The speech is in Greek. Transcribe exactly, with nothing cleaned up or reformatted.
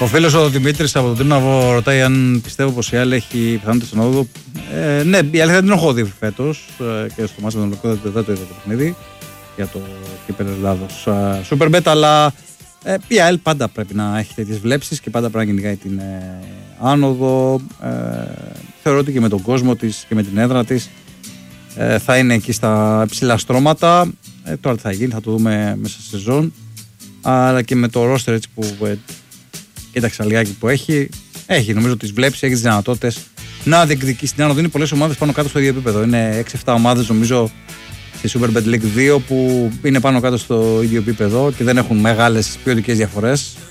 Ο φίλος ο Δημήτρης από τον Τρίναβο ρωτάει αν πιστεύω πως η Άλ έχει πιθανότητα στον όγδοο. Ε, ναι, η αλήθεια δεν την έχω δει φέτος ε, και στο μάτς με τον Λουκό δεν το είδα το παιχνίδι για το κύπελλο Ελλάδος Superbet, αλλά ε, η Άλ πάντα πρέπει να έχει τέτοιες βλέψεις και πάντα πρέπει να κυνηγάει την ε, άνοδο. Ε, θεωρώ ότι και με τον κόσμο της και με την έδρα της ε, θα είναι εκεί στα υψηλά στρώματα. Ε, τώρα τι θα γίνει, θα το δούμε μέσα στη σεζόν. Αλλά και με το ρόστερ έτσι που ε, κοίταξε λιγάκι που έχει, έχει νομίζω τις βλέψεις, έχει τις δυνατότητες να διεκδικήσει την άνοδο. Είναι πολλές ομάδες πάνω κάτω στο ίδιο επίπεδο. Είναι έξι εφτά ομάδες νομίζω στη Superbet League δύο που είναι πάνω κάτω στο ίδιο επίπεδο και δεν έχουν μεγάλες ποιοτικές διαφορές.